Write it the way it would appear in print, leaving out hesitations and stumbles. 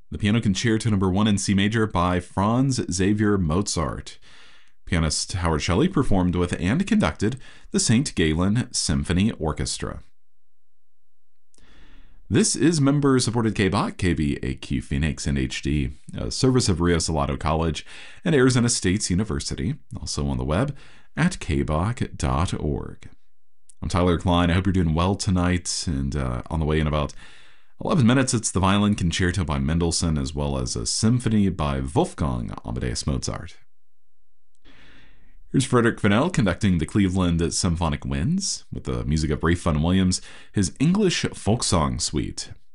The Piano Concerto Number 1 in C Major by Franz Xavier Mozart. Pianist Howard Shelley performed with and conducted the St. Gallen Symphony Orchestra. This is member-supported KBOC, KBAQ Phoenix in HD, a service of Rio Salado College and Arizona State University, also on the web at kboc.org. I'm Tyler Klein. I hope you're doing well tonight, and on the way in about 11 minutes, it's the Violin Concerto by Mendelssohn, as well as a symphony by Wolfgang Amadeus Mozart. Here's Frederick Fennell conducting the Cleveland Symphonic Winds with the music of Ralph Vaughan Williams, his English folk song suite.